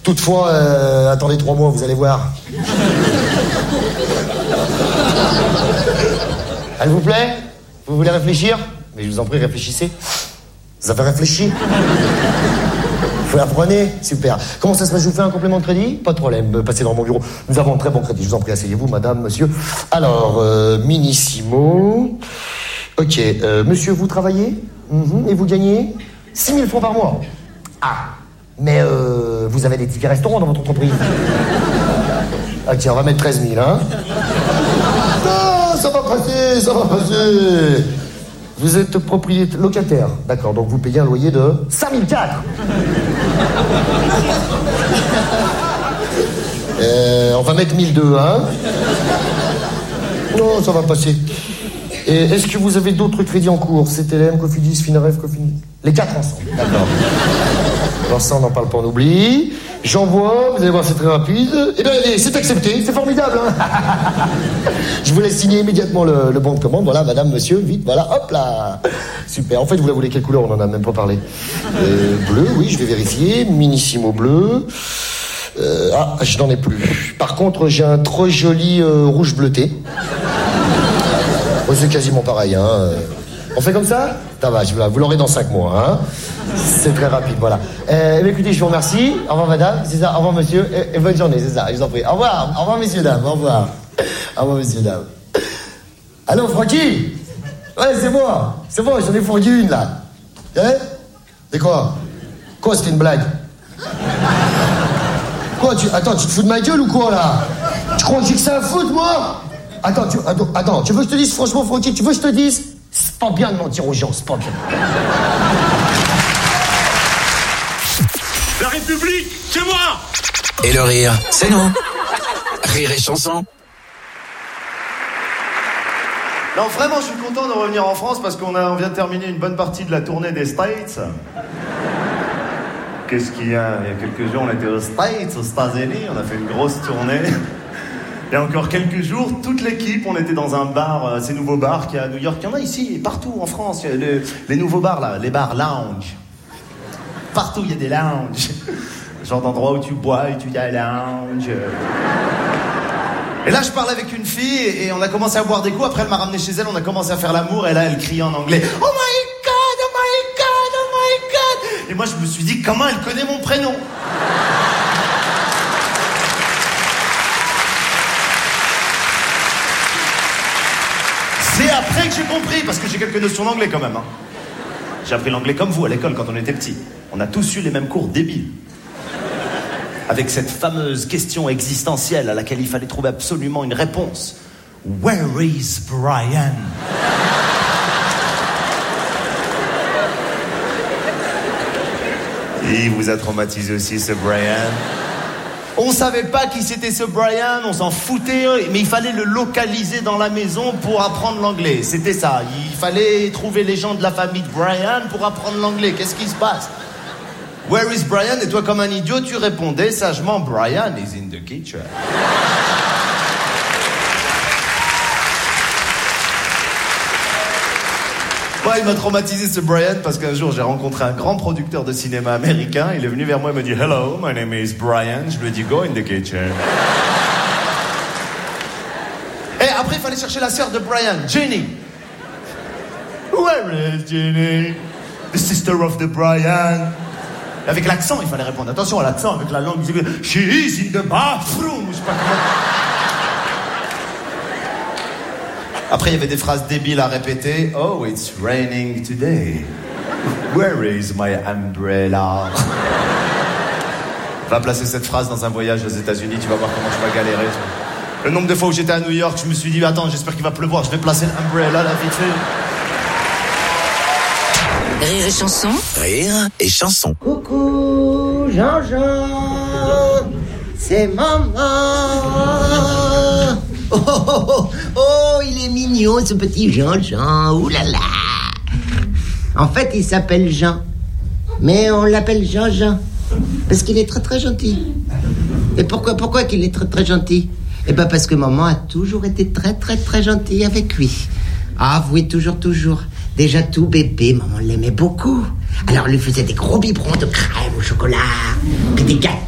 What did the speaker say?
Toutefois, attendez 3 mois, vous allez voir. Elle vous plaît? Vous voulez réfléchir? Mais je vous en prie, réfléchissez. Ça fait réfléchir. Vous l'apprenez? Super. Comment ça se passe? Je vous fais un complément de crédit? Pas de problème, passez dans mon bureau. Nous avons un très bon crédit. Je vous en prie, asseyez-vous, madame, monsieur. Alors, Minissimo. Ok, monsieur, vous travaillez? Et vous gagnez 6 000 francs par mois. Ah, mais vous avez des tickets restaurants dans votre entreprise? Ok, on va mettre 13 000, hein? Non, ça va passer, ça va passer. Vous êtes propriétaire, locataire. D'accord, donc vous payez un loyer de 5 400. On va mettre 1 200, hein? Non, ça va passer. Et est-ce que vous avez d'autres crédits en cours? CTLM, Cofidis, Finaref, Cofidis? Les 4 ensemble, d'accord. Alors ça, on n'en parle pas, on oublie. J'envoie, vous allez voir, c'est très rapide. Eh bien, c'est accepté, c'est formidable, hein. Je vous laisse signer immédiatement le bon de commande. Voilà, madame, monsieur, vite, voilà, hop là. Super. En fait, vous la voulez quelle couleur? On n'en a même pas parlé. Bleu, oui, je vais vérifier. Minissimo bleu. Je n'en ai plus. Par contre, j'ai un trop joli rouge bleuté. C'est quasiment pareil, hein. On fait comme ça? Ça va, vous l'aurez dans 5 mois, hein. C'est très rapide, voilà. Écoutez, je vous remercie. Au revoir, madame, c'est ça. Au revoir, monsieur. Et bonne journée, c'est ça. Je vous en prie. Au revoir, messieurs, dames. Au revoir. Au revoir, messieurs, dames. Allô, Francky? Ouais, c'est moi, j'en ai fourni une, là. C'est quoi? Quoi, c'était une blague? Quoi, attends, tu te fous de ma gueule ou quoi, là? Tu crois que j'ai que ça à foutre, moi? Attends, tu veux que je te dise, franchement, Francky, tu veux que je te dise? C'est pas bien de mentir aux gens, c'est pas bien. La République, c'est moi! Et le rire, c'est nous. Rire et chanson. Non, vraiment, je suis content de revenir en France parce qu'on vient de terminer une bonne partie de la tournée des States. Qu'est-ce qu'il y a? Il y a quelques jours, on était aux States, aux États-Unis, on a fait une grosse tournée. Il y a encore quelques jours, toute l'équipe, on était dans un bar, ces nouveaux bars qu'il y a à New York. Il y en a ici, et partout en France. Il y a les nouveaux bars, là, les bars lounge. Partout, il y a des lounges. Genre d'endroit où tu bois et tu dis lounge. Et là, je parlais avec une fille et on a commencé à boire des coups. Après, elle m'a ramené chez elle, on a commencé à faire l'amour. Et là, elle criait en anglais. Oh my God, oh my God, oh my God. Et moi, je me suis dit, comment elle connaît mon prénom? C'est après que j'ai compris, parce que j'ai quelques notions d'anglais quand même. Hein. J'ai appris l'anglais comme vous à l'école quand on était petit. On a tous eu les mêmes cours débiles. Avec cette fameuse question existentielle à laquelle il fallait trouver absolument une réponse. Where is Brian? Il vous a traumatisé aussi, ce Brian? On savait pas qui c'était ce Brian, on s'en foutait, mais il fallait le localiser dans la maison pour apprendre l'anglais. C'était ça, il fallait trouver les gens de la famille de Brian pour apprendre l'anglais. Qu'est-ce qui se passe? Where is Brian? Et toi, comme un idiot, tu répondais sagement, Brian is in the kitchen. Ouais, il m'a traumatisé ce Brian parce qu'un jour j'ai rencontré un grand producteur de cinéma américain. Il est venu vers moi et m'a dit Hello, my name is Brian. Je lui ai dit Go in the kitchen. Et après il fallait chercher la sœur de Brian, Jenny. Where is Jenny? The sister of the Brian. Avec l'accent, il fallait répondre. Attention à l'accent, avec la langue. She is in the bathroom. Je sais pas comment. Après, il y avait des phrases débiles à répéter. Oh, it's raining today. Where is my umbrella? Va placer cette phrase dans un voyage aux États-Unis, tu vas voir comment tu vas galérer. Le nombre de fois où j'étais à New York, je me suis dit, attends, j'espère qu'il va pleuvoir, je vais placer l'umbrella là, vite fait. Rire et chanson. Rire et chanson. Coucou, Jean-Jean, c'est maman. Oh, oh, oh, oh, il est mignon ce petit Jean-Jean, oulala. En fait, il s'appelle Jean, mais on l'appelle Jean-Jean, parce qu'il est très très gentil. Et pourquoi qu'il est très très gentil? Eh ben parce que maman a toujours été très très très gentille avec lui. Ah oui, toujours. Déjà tout bébé, maman l'aimait beaucoup. Alors on lui faisait des gros biberons de crème au chocolat, puis des gâteaux.